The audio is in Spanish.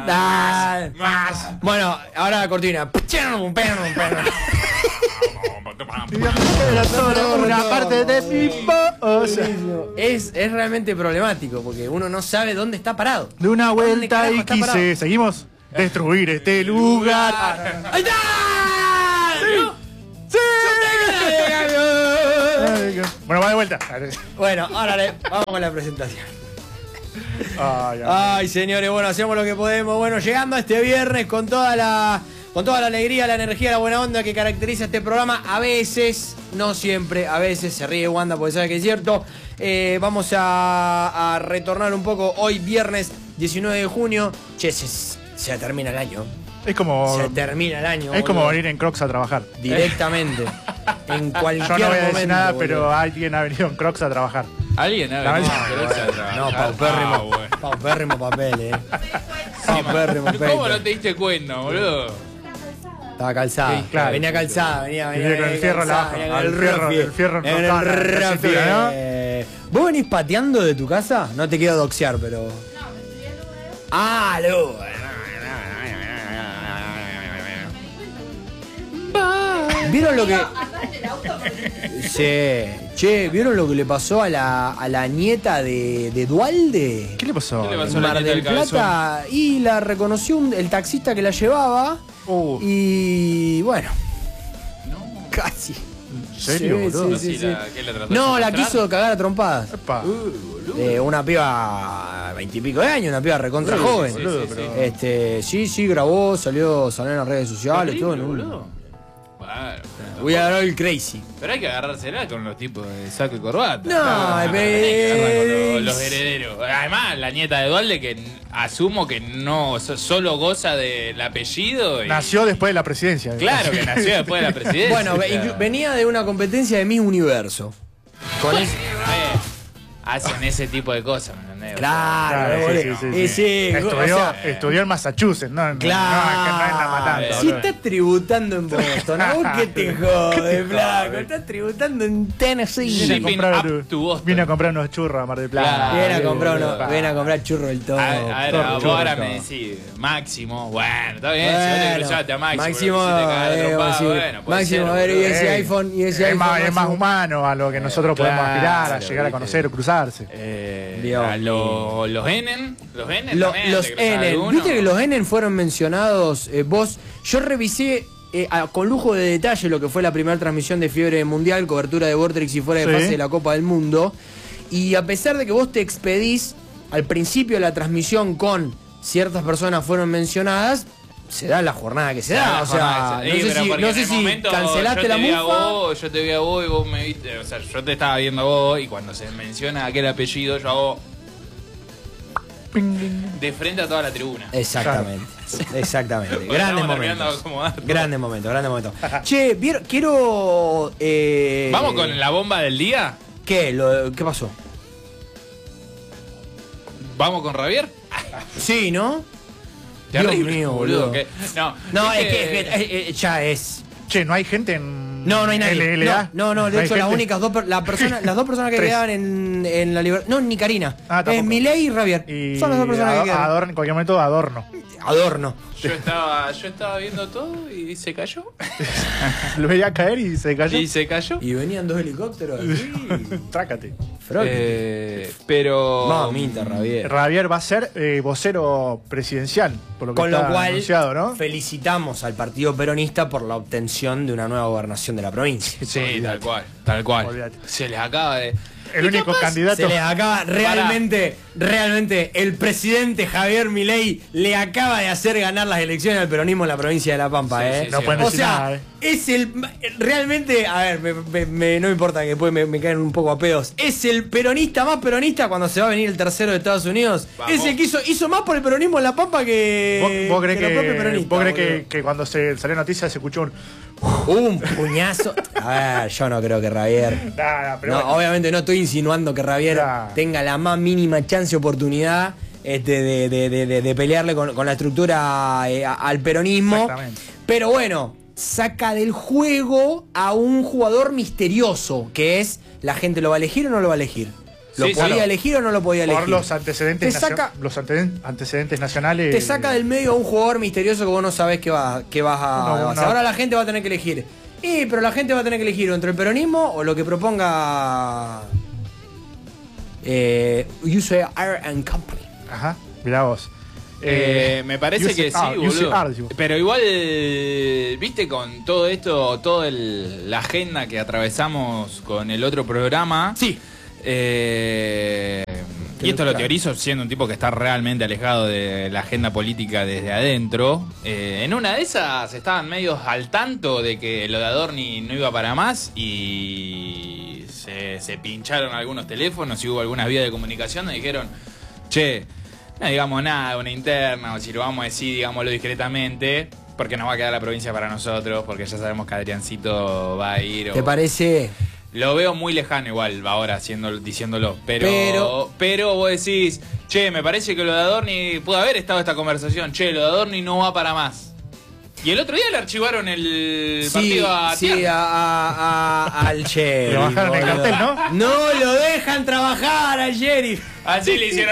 Más. Bueno, ahora la cortina. Una parte de mi voz. Es realmente problemático porque uno no sabe dónde está parado. De una ¿Dónde vuelta carajo y está parado? quise. Seguimos. Destruir este lugar. ¡Ahí está! ¿No? ¡Sí! Bueno, va de vuelta. Bueno, ahora vamos con la presentación. Ay, Ay, señores, bueno, hacemos lo que podemos. Bueno, llegando a este viernes con toda la alegría, la energía, la buena onda que caracteriza este programa. A veces, no siempre, a veces se ríe Wanda porque sabe que es cierto. Vamos a retornar un poco hoy, viernes 19 de junio. Che, se termina el año. Es como. Se termina el año. Es como boludo. venir en Crocs a trabajar. Directamente. En cualquier Yo no voy a decir momento, nada, boludo. pero alguien ha venido en Crocs a trabajar. Alguien ha venido a trabajar. No, paupérrimo papel, paupérrimo papel. ¿Cómo no te diste cuenta, boludo? Estaba calzada, Sí, claro. venía calzada, venía con el fierro calzada, abajo, venía con el fierro en el enroscado en la rafie. cintura, ¿Vos venís pateando de tu casa? No te quiero doxear, pero... No, me estoy viendo nuevo. ¡Ah, Lu! ¿Vieron lo que...? Atrás del auto. Sí. Che, ¿vieron lo que le pasó a la nieta de Dualde? ¿Qué le pasó? ¿Qué le pasó? En la Mar nieta del del cabezón? Plata. Y la reconoció el taxista que la llevaba. Y bueno, casi. ¿En serio, Sí, boludo? sí, sí, sí. ¿Qué la trató de No, la secuestrar? quiso cagar a trompadas. Epa. Una piba 20 y pico de años, una piba recontra Boludo, joven. boludo, pero- Sí, grabó, salió en las redes sociales, todo. Horrible, ¿no? boludo. Bueno, Voy a agarrar el crazy. pero hay que agarrársela con los tipos de saco y corbata. No, hay que agarrar con pero- los herederos. Además, la nieta de Dualde, que asumo que no solo goza del apellido. Y... Nació después de la presidencia. Claro, que nació después de la presidencia. Bueno, claro. venía de una competencia de Miss Universo. Con ese... Hacen ese tipo de cosas, ¿me entendés? Claro, boludo. Y sí, Estudió, o sea, estudió en Massachusetts, ¿no? Claro. No, que no es la matanza. Si boludo. estás tributando en Boston, ¿a vos qué te jode, flaco? Estás tributando en Tennessee. Vine a Shipping comprar- up to Boston. Vine a comprar unos churros a Mar del Plata. Claro. Viene a comprar churro del todo. A ver, Todo, vos churro ahora del me todo. decís, Máximo, bueno, está bien, si vos te Bueno, cruzaste a Máximo, Máximo, pero si te cagas a trompadas, sí. bueno, puede Máximo, ser, a ver, y boludo. ese iPhone, y ese es iPhone. más, es más Máximo. humano a lo que nosotros podemos Claro, aspirar, a llegar a viste. conocer o cruzarse. Dios Los Enen, Los también, los te cruzás Enen, alguno. viste que los Enen fueron mencionados, vos, yo revisé con lujo de detalle lo que fue la primera transmisión de Fiebre Mundial, cobertura de Vortex y fuera de Sí. fase de la Copa del Mundo, y a pesar de que vos te expedís al principio de la transmisión con ciertas personas fueron mencionadas, se da la jornada que se da, o sea, no sé si cancelaste la mufa. Yo te vi a vos y vos me viste, o sea, yo te estaba viendo a vos y cuando se menciona aquel apellido yo hago de frente a toda la tribuna. Exactamente, exactamente. Bueno, Grandes estamos terminando de momentos. acomodar todo. Grandes momentos. Che, quiero... Vamos con la bomba del día. ¿Qué? ¿Qué pasó? Vamos con Javier. Sí, ¿no? Terrible, Dios mío, boludo. No, es que ya es... Che, ¿no hay gente en No hay nadie. LLA? No, de hay hecho, las gente? únicas las dos personas que Tres. quedaban en la libertad. No, ni Karina. Tampoco. Es Milei y Javier. Y Son las dos personas que quedan. Adorno, en cualquier momento Adorno. Adorno. Yo estaba viendo todo y se cayó. Lo veía caer y se cayó. Y se cayó. Y venían dos helicópteros así. Trácate. Pero. Mamita, Javier. Javier va a ser vocero presidencial, por lo que Con está lo cual, anunciado, ¿no? felicitamos al Partido Peronista por la obtención de una nueva gobernación de la provincia. Sí, tal cual. Olvídate. Se les acaba de. El único candidato. Se les acaba, realmente, el presidente Javier Milei le acaba de hacer ganar las elecciones al peronismo en la provincia de La Pampa, Sí, ¿eh? sí, No pueden O decir sea, nada, ¿eh? es realmente, a ver, no me importa que después me caen un poco a pedos. Es el peronista más peronista cuando se va a venir el tercero de Estados Unidos. Vamos. Es el que hizo más por el peronismo en La Pampa que ¿Vos crees los propios peronistas, vos crees boludo. que cuando se salió noticia se escuchó Un puñazo. A ver, yo no creo que Javier. pero No, bueno. obviamente no estoy insinuando que Javier Nah. tenga la más mínima chance, oportunidad de pelearle con la estructura al peronismo. Exactamente. Pero bueno, saca del juego a un jugador misterioso, que es, ¿la gente lo va a elegir o no lo va a elegir? ¿Lo Sí, podía claro. elegir o no lo podía elegir? Por los antecedentes, Te saca- antecedentes nacionales. Te saca del medio a un jugador misterioso que vos no sabés qué vas a No, hacer. no. Ahora la gente va a tener que elegir. Pero la gente va a tener que elegir entre el peronismo o lo que proponga UCR and Company. Ajá, mirá vos. Me parece que sí, boludo. UCR, decimos. Pero igual, viste, con todo esto, toda la agenda que atravesamos con el otro programa. Sí. Y esto lo teorizo siendo un tipo que está realmente alejado de la agenda política desde adentro. En una de esas estaban medios al tanto de que lo de Adorni no iba para más y se pincharon algunos teléfonos y hubo algunas vías de comunicación donde dijeron, che, no digamos nada, una interna, o si lo vamos a decir, digámoslo discretamente, porque nos va a quedar la provincia para nosotros, porque ya sabemos que Adriancito va a ir. ¿Te parece? Lo veo muy lejano igual ahora diciéndolo, pero vos decís, che, me parece que lo de Adorni, pudo haber estado esta conversación, che, lo de Adorni no va para más. Y el otro día le archivaron el partido a Sí, Tierra. al sheriff. Lo bajaron el boludo. cartel, ¿no? No lo dejan trabajar al sheriff. Así le hicieron